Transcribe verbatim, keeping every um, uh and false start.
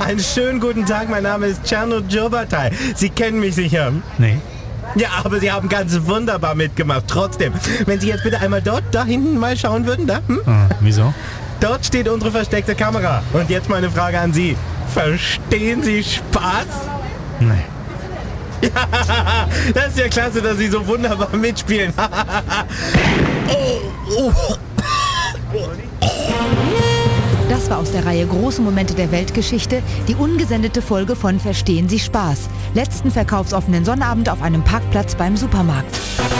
Einen schönen guten Tag, mein Name ist Cerno Giobatai. Sie kennen mich sicher. Nee. Ja, aber Sie haben ganz wunderbar mitgemacht. Trotzdem, wenn Sie jetzt bitte einmal dort, da hinten mal schauen würden, da? Hm? Ah, wieso? Dort steht unsere versteckte Kamera. Und jetzt meine Frage an Sie. Verstehen Sie Spaß? Nee. Ja, das ist ja klasse, dass Sie so wunderbar mitspielen. oh, oh. Das war aus der Reihe Große Momente der Weltgeschichte die ungesendete Folge von Verstehen Sie Spaß. Letzten verkaufsoffenen Sonnabend auf einem Parkplatz beim Supermarkt.